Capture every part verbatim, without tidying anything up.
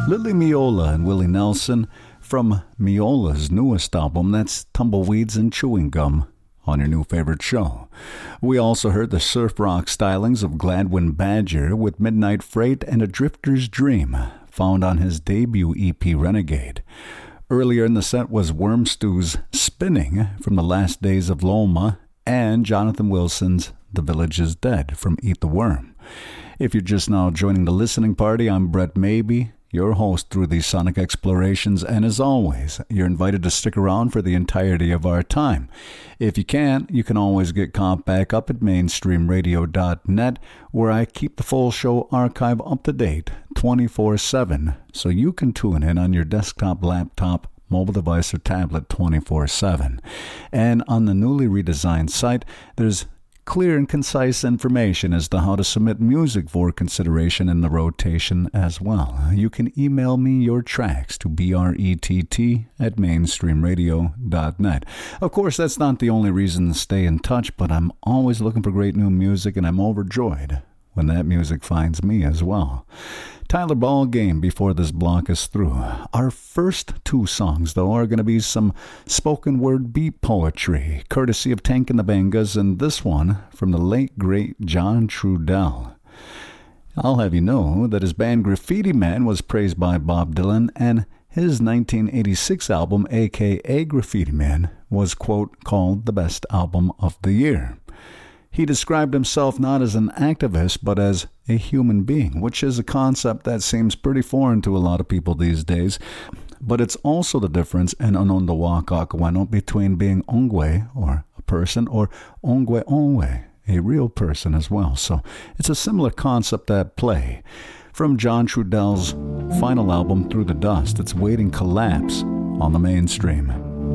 Lily Miola and Willie Nelson from Miola's newest album, that's Tumbleweeds and Chewing Gum, on your new favorite show. We also heard the surf rock stylings of Gladwin Badger with Midnight Freight and A Drifter's Dream, found on his debut E P Renegade. Earlier in the set was Worm Stew's Spinning from The Last Days of Loma and Jonathan Wilson's The Village is Dead from Eat the Worm. If you're just now joining the listening party, I'm Brett Maybe, your host through these sonic explorations, and as always, you're invited to stick around for the entirety of our time. If you can't, you can always get caught back up at mainstream radio dot net, where I keep the full show archive up to date twenty-four seven, so you can tune in on your desktop, laptop, mobile device, or tablet twenty-four seven. And on the newly redesigned site, there's clear and concise information as to how to submit music for consideration in the rotation as well. You can email me your tracks to brett at mainstream radio dot net. Of course, that's not the only reason to stay in touch, but I'm always looking for great new music, and I'm overjoyed when that music finds me as well. Tyler Ballgame before this block is through. Our first two songs, though, are going to be some spoken word beat poetry, courtesy of Tank and the Bangas, and this one from the late, great John Trudell. I'll have you know that his band Graffiti Man was praised by Bob Dylan, and his nineteen eighty-six album, a k a. Graffiti Man, was, quote, called the best album of the year. He described himself not as an activist, but as a human being, which is a concept that seems pretty foreign to a lot of people these days. But it's also the difference in Onondawak between being ongwe, or a person, or ongwe onwe, a real person as well. So it's a similar concept at play. From John Trudell's final album, Through the Dust, it's Waiting Collapse on the Mainstream.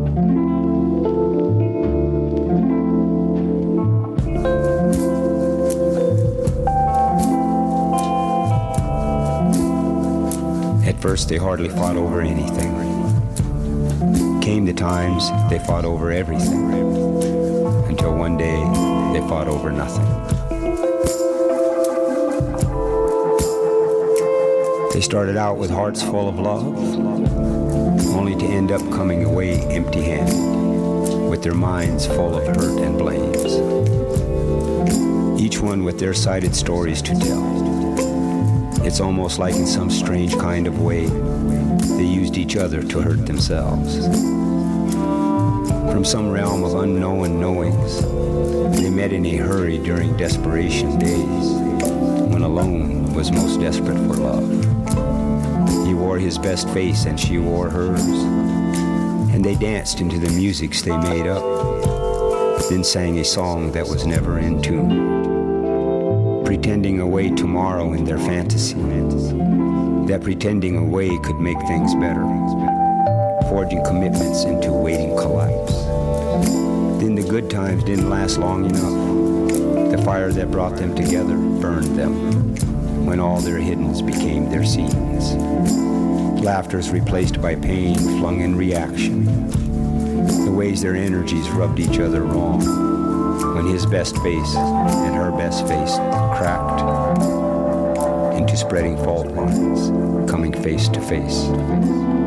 At first they hardly fought over anything. Came the times they fought over everything, until one day they fought over nothing. They started out with hearts full of love, only to end up coming away empty-handed, with their minds full of hurt and blames. Each one with their sided stories to tell. It's almost like in some strange kind of way, they used each other to hurt themselves. From some realm of unknown knowings, they met in a hurry during desperation days, when alone was most desperate for love. He wore his best face and she wore hers, and they danced into the musics they made up, then sang a song that was never in tune. Pretending away tomorrow in their fantasy, that pretending away could make things better, forging commitments into waiting collapse. Then the good times didn't last long enough. The fire that brought them together burned them, when all their hiddens became their scenes. Laughters replaced by pain flung in reaction, the ways their energies rubbed each other wrong, when his best face and her best face cracked into spreading fault lines, coming face to face.